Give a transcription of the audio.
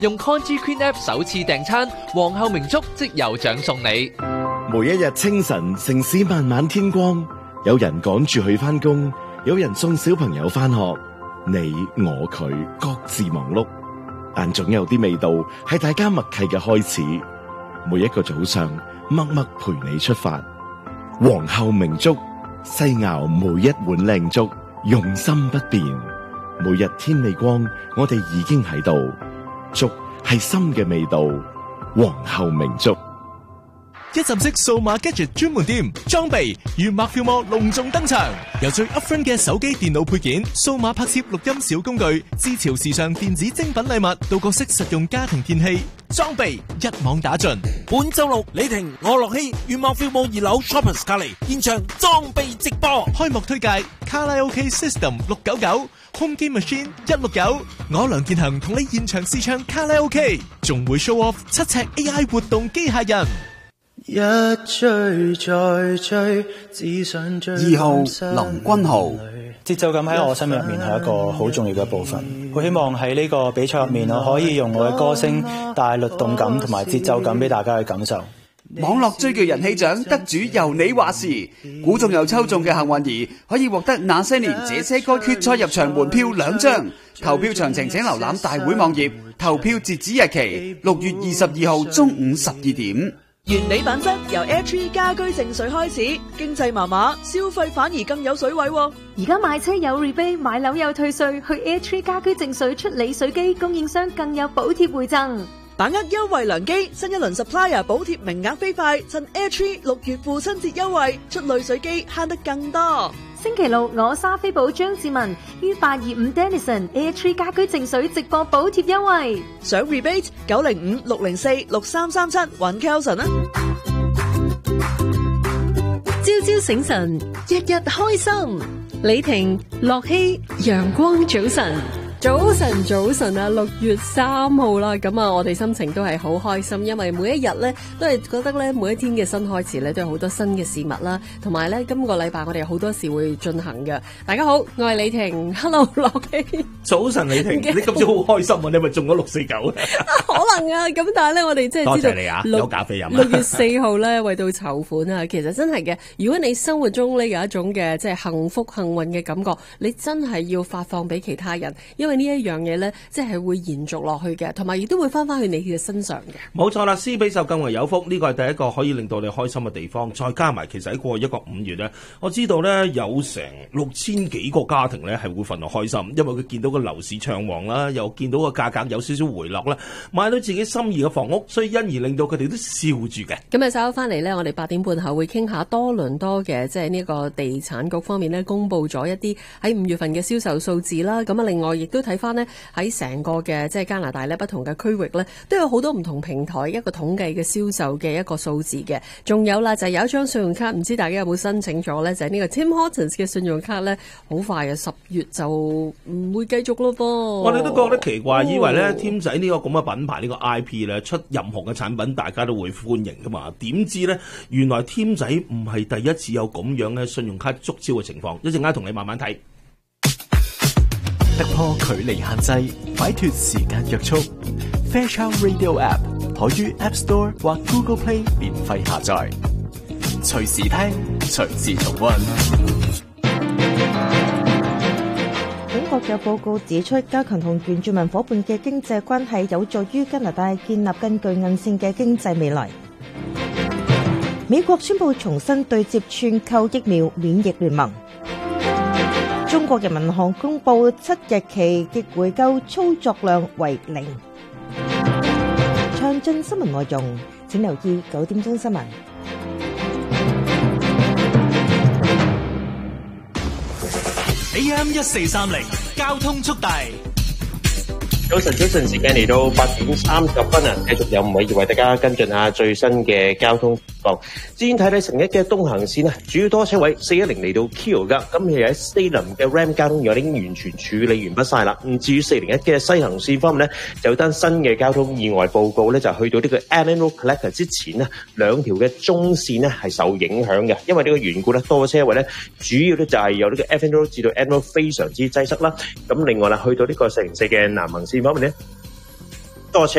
用 Congee Queen App 首次訂餐，皇后明燭即有獎送你。 每一日清晨，城市慢慢天光，有人趕住去返工，有人送小朋友返學，你我佢各自忙碌，但總有啲味道係大家默契嘅開始。每一個早上，默默陪你出發。皇后明燭，細熬每一碗靚粥，用心不變。每日天未光，我哋已經喺度。粥係心嘅味道，皇后明燭。 一站式數碼 gadget 專門店，裝備與 Marfilmore 隆重登場，由最 upfront 嘅手機電腦配件、數碼拍攝錄音小工具，至潮時尚電子精品禮物，到各式實用家庭電器，裝備一網打盡。 本周六，李婷、我樂希與 Marfilmore 2樓 Shoppers 隔離現場裝備直播， 開幕推介卡拉 OK System 699。Home Game Machine 169，我梁健恒同你現場試唱卡拉 OK， 仲會 show off 7尺 AI 活動機械人。 一追再追，只想追。 2號林君豪， 節奏感喺我心入面係一個好重要嘅部分。我希望喺呢個比賽入面，我可以用我嘅歌聲帶律動感同埋節奏感俾大家去感受。 網絡追劇人氣獎得主由你話事，估中又抽中嘅幸運兒可以獲得那些年這些歌決賽入場門票2張，投票詳情請瀏覽大會網頁，投票截止日期6月22號中午12點。 原理品質由 Airtree 家居淨水開始，經濟麻麻，消費反而更有水位。 而家買車有 rebate， 買樓有退稅，去 Airtree 家居淨水出理水機，供應商更有補貼回贈。 把握優惠良機，新一輪 supplier 補貼名額飛快，趁 Airtree 6月父親節優惠，出濾水機慳得更多。 星期六我莎菲寶張志文於825 Denison Airtree 家居淨水直播補貼優惠， 想 rebate 905-604-6337揾 Kelson 啊！ 朝朝醒神，日日開心。李婷、樂希，陽光早晨。早晨啊！6月3號啦，咁啊，我哋心情都係好開心，因為每一日咧都係覺得咧，每一天嘅新開始咧都有好多新嘅事物啦，同埋咧今個禮拜我哋有好多事會進行嘅。大家好，我係李婷 ，Hello 樂希。 早晨李婷，你今朝好開心啊！你係咪中咗649？ 可能啊，咁但係咧我哋即係知道， 多謝你啊，有咖啡飲。 6月4號咧為到籌款啊，其實真係嘅。如果你生活中咧有一種嘅即係幸福幸運嘅感覺，你真係要發放俾其他人，因為呢一樣嘢咧，即係會延續落去嘅，同埋亦都會翻去你嘅身上嘅。 冇錯啦，施比受更為有福，呢個係第一個可以令到你開心嘅地方。再加埋，其實喺過去一個5月咧，我知道咧有成6000幾個家庭咧係會份外開心，因為佢見到個樓市暢旺啦，又見到個價格有少少回落啦，買到自己心儀嘅房屋，所以因而令到佢哋都笑住嘅。 咁啊，稍後翻嚟咧，我哋8點半後會傾下多倫多嘅即係呢個地產局方面咧，公布咗一啲喺5月份嘅銷售數字啦。咁啊，另外亦都睇翻呢。喺成個嘅即係加拿大咧，不同嘅區域咧，都有好多唔同平台一個統計嘅銷售嘅一個數字嘅。仲有啦，就係有一張信用卡，唔知大家有冇申請咗咧？就係呢個 Tim Hortons 嘅信用卡咧，好快啊，10月就唔會繼續咯噃。 我哋都覺得奇怪，以為咧 Tim 仔呢個咁嘅品牌呢個 IP 咧，出任何嘅產品大家都會歡迎噶嘛？點知咧，原來 Tim 仔唔係第一次有咁樣嘅信用卡觸礁嘅情況。一陣間同你慢慢睇。 突破距離限制，擺脫時間約束。Fairchild Radio App 可於 App Store 或 Google Play 免費下載，隨時聽，隨時重溫。 英國有報告指出，加強同原住民伙伴嘅經濟關係，有助於加拿大建立更具韌性嘅經濟未來。美國宣布重新對接串購疫苗免疫聯盟。中國人民行公布7日期逆回購操作量為0。詳盡新聞內容，請留意9點鐘新聞。 AM1430交通速遞。 早晨，時間嚟到8點30分啊！繼續有5位要為大家跟進下最新嘅交通況。先睇城1嘅東行線啊，主要多車位410嚟到 Keo 噶，今日喺 Salem 嘅 Ram 交通已經完全處理完畢晒啦。至於401嘅西行線方面咧，有單新嘅交通意外報告咧，就去到呢個 Allen Road Collector 之前啊，兩條嘅中線咧係受影響嘅，因為呢個緣故咧，多車位咧主要咧就係由呢個 Allen Road 至到 Allen Road 非常之擠塞啦。咁另外啦，去到呢個404嘅南行線方面咧， 多車。